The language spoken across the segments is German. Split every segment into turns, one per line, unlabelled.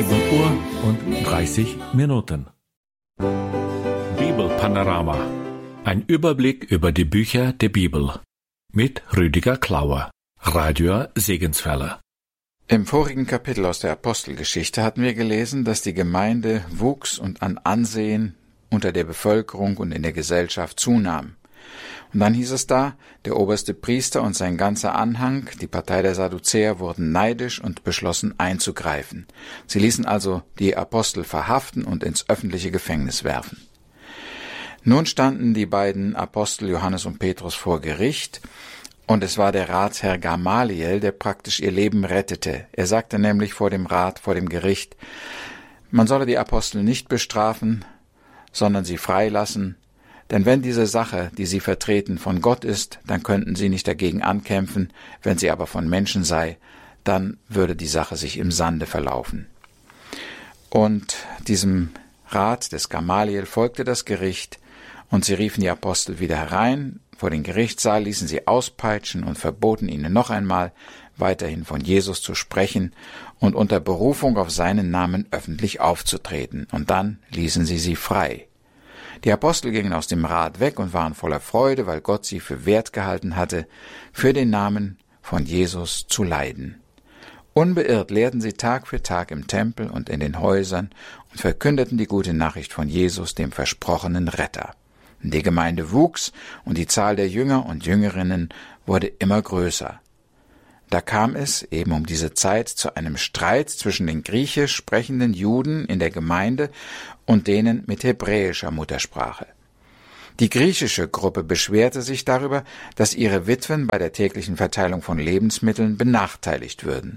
7:30 Bibelpanorama. Ein Überblick über die Bücher der Bibel. Mit Rüdiger Klauer, Radio Segenswelle.
Im vorigen Kapitel aus der Apostelgeschichte hatten wir gelesen, dass die Gemeinde wuchs und an Ansehen unter der Bevölkerung und in der Gesellschaft zunahm. Und dann hieß es da, der oberste Priester und sein ganzer Anhang, die Partei der Sadduzäer, wurden neidisch und beschlossen einzugreifen. Sie ließen also die Apostel verhaften und ins öffentliche Gefängnis werfen. Nun standen die beiden Apostel Johannes und Petrus vor Gericht, und es war der Ratsherr Gamaliel, der praktisch ihr Leben rettete. Er sagte nämlich vor dem Rat, vor dem Gericht, man solle die Apostel nicht bestrafen, sondern sie freilassen, denn wenn diese Sache, die sie vertreten, von Gott ist, dann könnten sie nicht dagegen ankämpfen, wenn sie aber von Menschen sei, dann würde die Sache sich im Sande verlaufen. Und diesem Rat des Gamaliel folgte das Gericht, und sie riefen die Apostel wieder herein, vor den Gerichtssaal, ließen sie auspeitschen und verboten ihnen noch einmal, weiterhin von Jesus zu sprechen und unter Berufung auf seinen Namen öffentlich aufzutreten, und dann ließen sie frei. Die Apostel gingen aus dem Rat weg und waren voller Freude, weil Gott sie für wert gehalten hatte, für den Namen von Jesus zu leiden. Unbeirrt lehrten sie Tag für Tag im Tempel und in den Häusern und verkündeten die gute Nachricht von Jesus, dem versprochenen Retter. Die Gemeinde wuchs und die Zahl der Jünger und Jüngerinnen wurde immer größer. Da kam es eben um diese Zeit zu einem Streit zwischen den griechisch sprechenden Juden in der Gemeinde und denen mit hebräischer Muttersprache. Die griechische Gruppe beschwerte sich darüber, dass ihre Witwen bei der täglichen Verteilung von Lebensmitteln benachteiligt würden.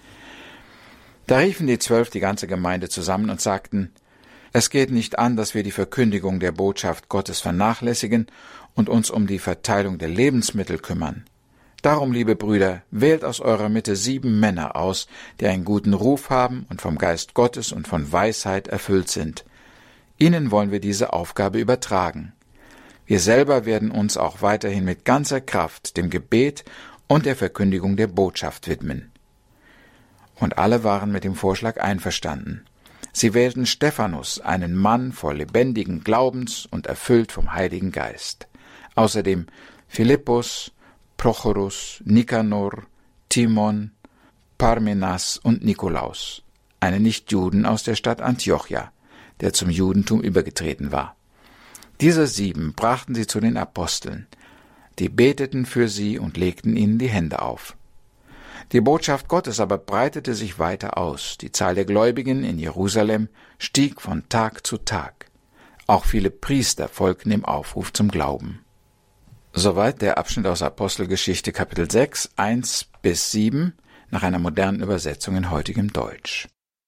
Da riefen die 12 die ganze Gemeinde zusammen und sagten, es geht nicht an, dass wir die Verkündigung der Botschaft Gottes vernachlässigen und uns um die Verteilung der Lebensmittel kümmern. Darum, liebe Brüder, wählt aus eurer Mitte 7 Männer aus, die einen guten Ruf haben und vom Geist Gottes und von Weisheit erfüllt sind. Ihnen wollen wir diese Aufgabe übertragen. Wir selber werden uns auch weiterhin mit ganzer Kraft dem Gebet und der Verkündigung der Botschaft widmen. Und alle waren mit dem Vorschlag einverstanden. Sie wählten Stephanus, einen Mann voll lebendigen Glaubens und erfüllt vom Heiligen Geist. Außerdem Philippus, Prochorus, Nikanor, Timon, Parmenas und Nikolaus, einen Nichtjuden aus der Stadt Antiochia, der zum Judentum übergetreten war. Diese 7 brachten sie zu den Aposteln. Die beteten für sie und legten ihnen die Hände auf. Die Botschaft Gottes aber breitete sich weiter aus. Die Zahl der Gläubigen in Jerusalem stieg von Tag zu Tag. Auch viele Priester folgten dem Aufruf zum Glauben. Soweit der Abschnitt aus Apostelgeschichte Kapitel 6, 1-7, nach einer modernen Übersetzung in heutigem Deutsch.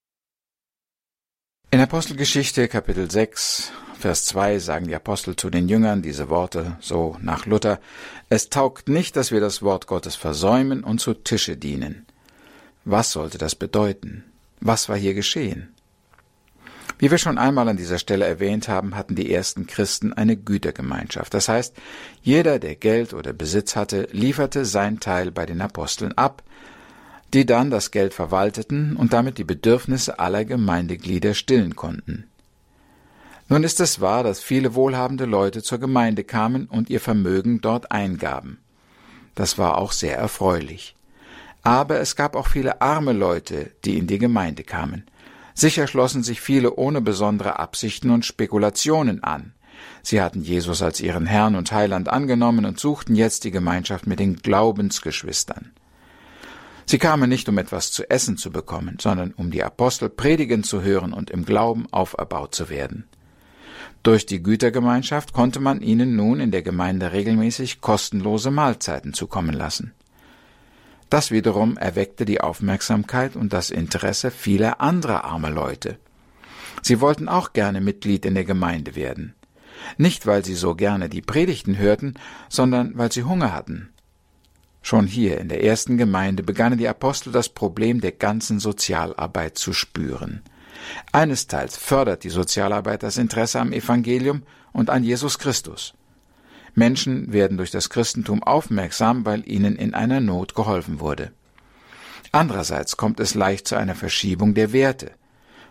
In Apostelgeschichte Kapitel 6, Vers 2 sagen die Apostel zu den Jüngern diese Worte, so nach Luther: Es taugt nicht, dass wir das Wort Gottes versäumen und zu Tische dienen. Was sollte das bedeuten? Was war hier geschehen? Wie wir schon einmal an dieser Stelle erwähnt haben, hatten die ersten Christen eine Gütergemeinschaft. Das heißt, jeder, der Geld oder Besitz hatte, lieferte sein Teil bei den Aposteln ab, die dann das Geld verwalteten und damit die Bedürfnisse aller Gemeindeglieder stillen konnten. Nun ist es wahr, dass viele wohlhabende Leute zur Gemeinde kamen und ihr Vermögen dort eingaben. Das war auch sehr erfreulich. Aber es gab auch viele arme Leute, die in die Gemeinde kamen. Sicher schlossen sich viele ohne besondere Absichten und Spekulationen an. Sie hatten Jesus als ihren Herrn und Heiland angenommen und suchten jetzt die Gemeinschaft mit den Glaubensgeschwistern. Sie kamen nicht, um etwas zu essen zu bekommen, sondern um die Apostel predigen zu hören und im Glauben auferbaut zu werden. Durch die Gütergemeinschaft konnte man ihnen nun in der Gemeinde regelmäßig kostenlose Mahlzeiten zukommen lassen. Das wiederum erweckte die Aufmerksamkeit und das Interesse vieler anderer armer Leute. Sie wollten auch gerne Mitglied in der Gemeinde werden. Nicht, weil sie so gerne die Predigten hörten, sondern weil sie Hunger hatten. Schon hier in der ersten Gemeinde begannen die Apostel das Problem der ganzen Sozialarbeit zu spüren. Einesteils fördert die Sozialarbeit das Interesse am Evangelium und an Jesus Christus. Menschen werden durch das Christentum aufmerksam, weil ihnen in einer Not geholfen wurde. Andererseits kommt es leicht zu einer Verschiebung der Werte.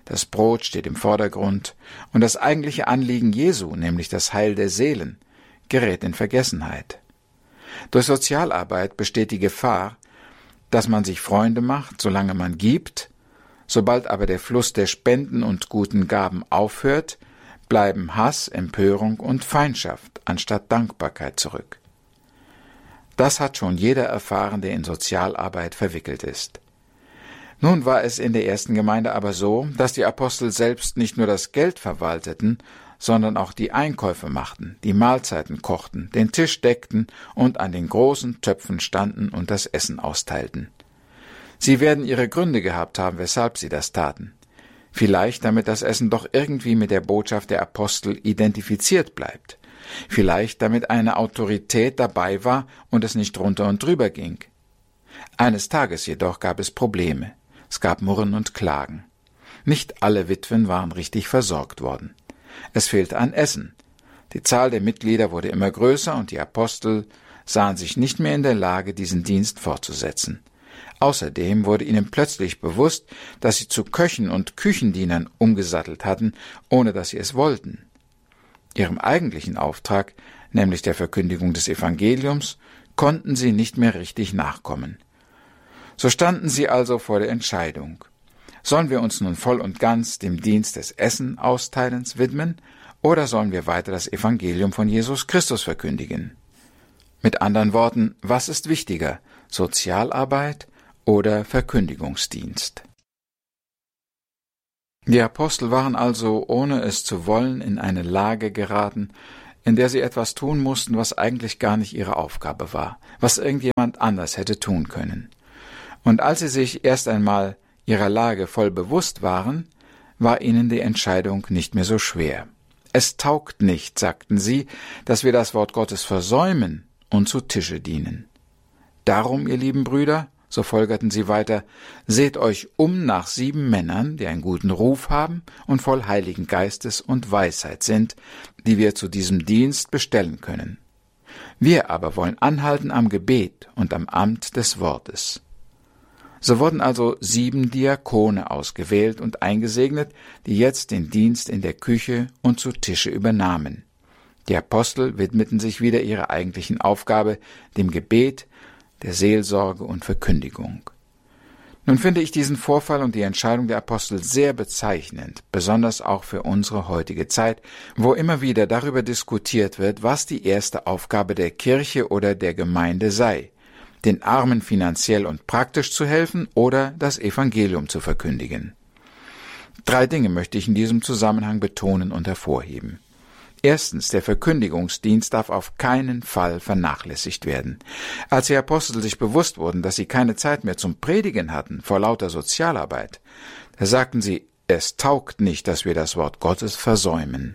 das Brot steht im Vordergrund und das eigentliche Anliegen Jesu, nämlich das Heil der Seelen, gerät in Vergessenheit. Durch Sozialarbeit besteht die Gefahr, dass man sich Freunde macht, solange man gibt. Sobald aber der Fluss der Spenden und guten Gaben aufhört, bleiben Hass, Empörung und Feindschaft anstatt Dankbarkeit zurück. Das hat schon jeder erfahren, der in Sozialarbeit verwickelt ist. Nun war es in der ersten Gemeinde aber so, dass die Apostel selbst nicht nur das Geld verwalteten, sondern auch die Einkäufe machten, die Mahlzeiten kochten, den Tisch deckten und an den großen Töpfen standen und das Essen austeilten. Sie werden ihre Gründe gehabt haben, weshalb sie das taten. Vielleicht, damit das Essen doch irgendwie mit der Botschaft der Apostel identifiziert bleibt. Vielleicht, damit eine Autorität dabei war und es nicht drunter und drüber ging. Eines Tages jedoch gab es Probleme. Es gab Murren und Klagen. Nicht alle Witwen waren richtig versorgt worden. Es fehlte an Essen. Die Zahl der Mitglieder wurde immer größer und die Apostel sahen sich nicht mehr in der Lage, diesen Dienst fortzusetzen. Außerdem wurde ihnen plötzlich bewusst, dass sie zu Köchen und Küchendienern umgesattelt hatten, ohne dass sie es wollten. Ihrem eigentlichen Auftrag, nämlich der Verkündigung des Evangeliums, konnten sie nicht mehr richtig nachkommen. So standen sie also vor der Entscheidung. Sollen wir uns nun voll und ganz dem Dienst des Essen-Austeilens widmen, oder sollen wir weiter das Evangelium von Jesus Christus verkündigen? Mit anderen Worten, was ist wichtiger, Sozialarbeit oder Verkündigungsdienst? Die Apostel waren also, ohne es zu wollen, in eine Lage geraten, in der sie etwas tun mussten, was eigentlich gar nicht ihre Aufgabe war, was irgendjemand anders hätte tun können. Und als sie sich erst einmal ihrer Lage voll bewusst waren, war ihnen die Entscheidung nicht mehr so schwer. Es taugt nicht, sagten sie, dass wir das Wort Gottes versäumen und zu Tische dienen. Darum, ihr lieben Brüder, so folgerten sie weiter, seht euch um nach 7 Männern, die einen guten Ruf haben und voll Heiligen Geistes und Weisheit sind, die wir zu diesem Dienst bestellen können. Wir aber wollen anhalten am Gebet und am Amt des Wortes. So wurden also 7 Diakone ausgewählt und eingesegnet, die jetzt den Dienst in der Küche und zu Tische übernahmen. Die Apostel widmeten sich wieder ihrer eigentlichen Aufgabe, dem Gebet, der Seelsorge und Verkündigung. Nun finde ich diesen Vorfall und die Entscheidung der Apostel sehr bezeichnend, besonders auch für unsere heutige Zeit, wo immer wieder darüber diskutiert wird, was die erste Aufgabe der Kirche oder der Gemeinde sei, den Armen finanziell und praktisch zu helfen oder das Evangelium zu verkündigen. 3 Dinge möchte ich in diesem Zusammenhang betonen und hervorheben. Erstens, der Verkündigungsdienst darf auf keinen Fall vernachlässigt werden. Als die Apostel sich bewusst wurden, dass sie keine Zeit mehr zum Predigen hatten vor lauter Sozialarbeit, da sagten sie, es taugt nicht, dass wir das Wort Gottes versäumen.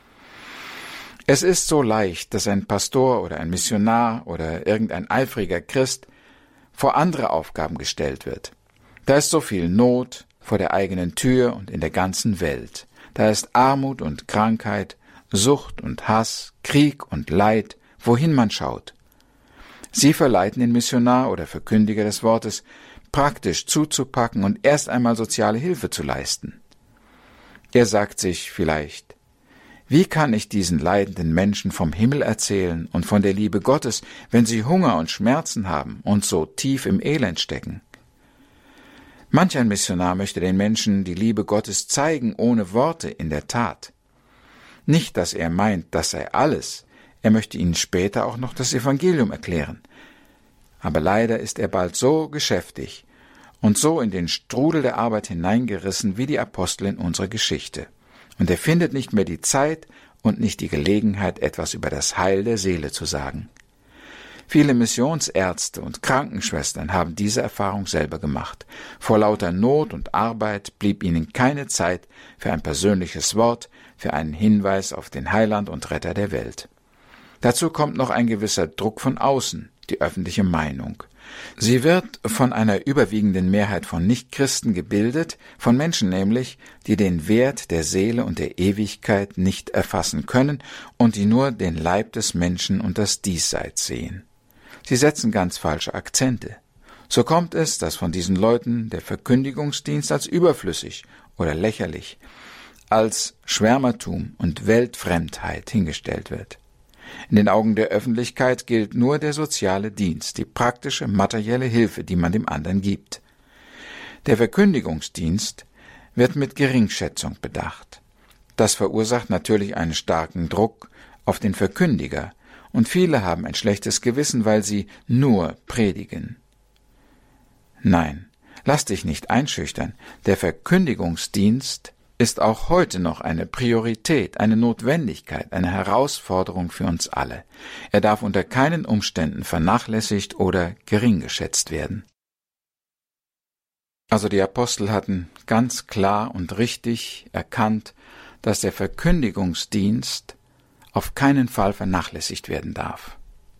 Es ist so leicht, dass ein Pastor oder ein Missionar oder irgendein eifriger Christ vor andere Aufgaben gestellt wird. Da ist so viel Not vor der eigenen Tür und in der ganzen Welt. Da ist Armut und Krankheit, Sucht und Hass, Krieg und Leid, wohin man schaut. Sie verleiten den Missionar oder Verkündiger des Wortes, praktisch zuzupacken und erst einmal soziale Hilfe zu leisten. Er sagt sich vielleicht, wie kann ich diesen leidenden Menschen vom Himmel erzählen und von der Liebe Gottes, wenn sie Hunger und Schmerzen haben und so tief im Elend stecken? Manch ein Missionar möchte den Menschen die Liebe Gottes zeigen, ohne Worte, in der Tat. Nicht, dass er meint, das sei alles. Er möchte ihnen später auch noch das Evangelium erklären. Aber leider ist er bald so geschäftig und so in den Strudel der Arbeit hineingerissen wie die Apostel in unserer Geschichte. Und er findet nicht mehr die Zeit und nicht die Gelegenheit, etwas über das Heil der Seele zu sagen. Viele Missionsärzte und Krankenschwestern haben diese Erfahrung selber gemacht. Vor lauter Not und Arbeit blieb ihnen keine Zeit für ein persönliches Wort, für einen Hinweis auf den Heiland und Retter der Welt. Dazu kommt noch ein gewisser Druck von außen, die öffentliche Meinung. Sie wird von einer überwiegenden Mehrheit von Nichtchristen gebildet, von Menschen nämlich, die den Wert der Seele und der Ewigkeit nicht erfassen können und die nur den Leib des Menschen und das Diesseits sehen. Sie setzen ganz falsche Akzente. So kommt es, dass von diesen Leuten der Verkündigungsdienst als überflüssig oder lächerlich, als Schwärmertum und Weltfremdheit hingestellt wird. In den Augen der Öffentlichkeit gilt nur der soziale Dienst, die praktische, materielle Hilfe, die man dem anderen gibt. Der Verkündigungsdienst wird mit Geringschätzung bedacht. Das verursacht natürlich einen starken Druck auf den Verkündiger, und viele haben ein schlechtes Gewissen, weil sie nur predigen. Nein, lass dich nicht einschüchtern. Der Verkündigungsdienst ist auch heute noch eine Priorität, eine Notwendigkeit, eine Herausforderung für uns alle. Er darf unter keinen Umständen vernachlässigt oder gering geschätzt werden. Also die Apostel hatten ganz klar und richtig erkannt, dass der Verkündigungsdienst auf keinen Fall vernachlässigt werden darf.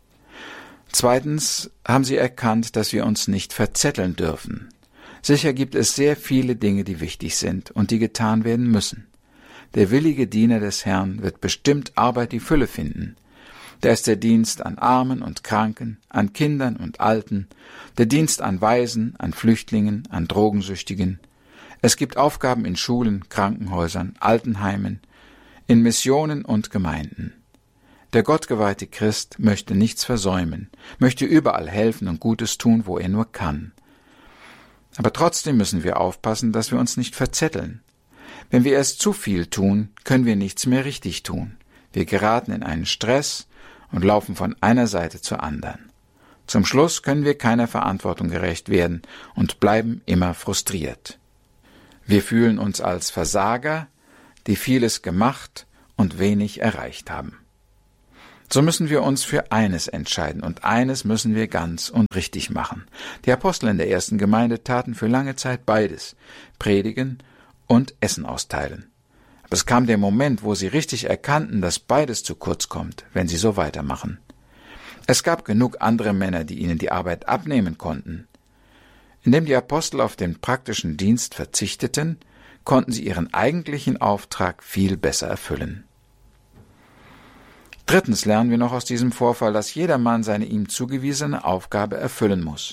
Zweitens haben sie erkannt, dass wir uns nicht verzetteln dürfen. Sicher gibt es sehr viele Dinge, die wichtig sind und die getan werden müssen. Der willige Diener des Herrn wird bestimmt Arbeit die Fülle finden. Da ist der Dienst an Armen und Kranken, an Kindern und Alten, der Dienst an Waisen, an Flüchtlingen, an Drogensüchtigen. Es gibt Aufgaben in Schulen, Krankenhäusern, Altenheimen, in Missionen und Gemeinden. Der gottgeweihte Christ möchte nichts versäumen, möchte überall helfen und Gutes tun, wo er nur kann. Aber trotzdem müssen wir aufpassen, dass wir uns nicht verzetteln. Wenn wir erst zu viel tun, können wir nichts mehr richtig tun. Wir geraten in einen Stress und laufen von einer Seite zur anderen. Zum Schluss können wir keiner Verantwortung gerecht werden und bleiben immer frustriert. Wir fühlen uns als Versager, die vieles gemacht und wenig erreicht haben. So müssen wir uns für eines entscheiden, und eines müssen wir ganz und richtig machen. Die Apostel in der ersten Gemeinde taten für lange Zeit beides, predigen und Essen austeilen. Aber es kam der Moment, wo sie richtig erkannten, dass beides zu kurz kommt, wenn sie so weitermachen. Es gab genug andere Männer, die ihnen die Arbeit abnehmen konnten. Indem die Apostel auf den praktischen Dienst verzichteten, konnten sie ihren eigentlichen Auftrag viel besser erfüllen. Drittens lernen wir noch aus diesem Vorfall, dass jedermann seine ihm zugewiesene Aufgabe erfüllen muss.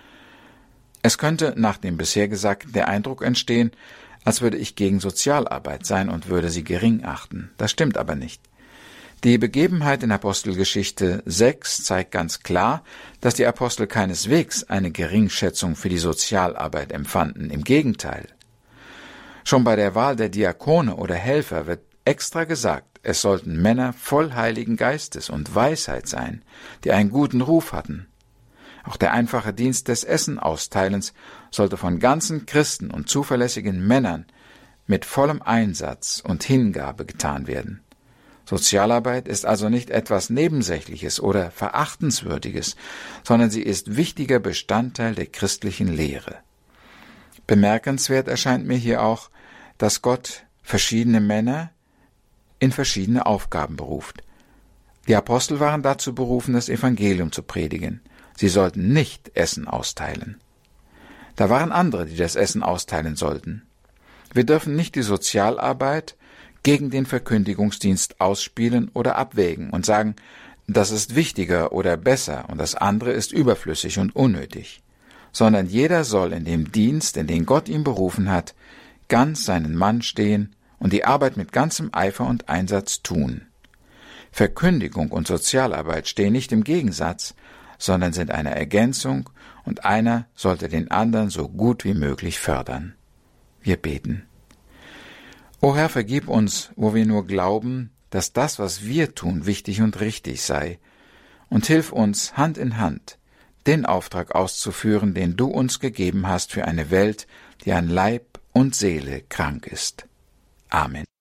Es könnte nach dem bisher Gesagten der Eindruck entstehen, als würde ich gegen Sozialarbeit sein und würde sie gering achten. Das stimmt aber nicht. Die Begebenheit in Apostelgeschichte 6 zeigt ganz klar, dass die Apostel keineswegs eine Geringschätzung für die Sozialarbeit empfanden. Im Gegenteil. Schon bei der Wahl der Diakone oder Helfer wird extra gesagt, es sollten Männer voll Heiligen Geistes und Weisheit sein, die einen guten Ruf hatten. Auch der einfache Dienst des Essenausteilens sollte von ganzen Christen und zuverlässigen Männern mit vollem Einsatz und Hingabe getan werden. Sozialarbeit ist also nicht etwas Nebensächliches oder Verachtenswürdiges, sondern sie ist wichtiger Bestandteil der christlichen Lehre. Bemerkenswert erscheint mir hier auch, dass Gott verschiedene Männer in verschiedene Aufgaben beruft. Die Apostel waren dazu berufen, das Evangelium zu predigen. Sie sollten nicht Essen austeilen. Da waren andere, die das Essen austeilen sollten. Wir dürfen nicht die Sozialarbeit gegen den Verkündigungsdienst ausspielen oder abwägen und sagen, das ist wichtiger oder besser und das andere ist überflüssig und unnötig, sondern jeder soll in dem Dienst, in den Gott ihn berufen hat, ganz seinen Mann stehen und die Arbeit mit ganzem Eifer und Einsatz tun. Verkündigung und Sozialarbeit stehen nicht im Gegensatz, sondern sind eine Ergänzung, und einer sollte den anderen so gut wie möglich fördern. Wir beten. O Herr, vergib uns, wo wir nur glauben, dass das, was wir tun, wichtig und richtig sei, und hilf uns, Hand in Hand, den Auftrag auszuführen, den du uns gegeben hast für eine Welt, die an Leib und Seele krank ist. Amen.